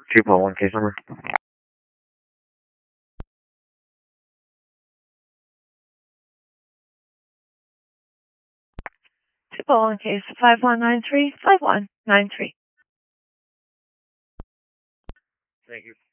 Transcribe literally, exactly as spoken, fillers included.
two point one case number. two point one case five one nine three five one nine three. Thank you.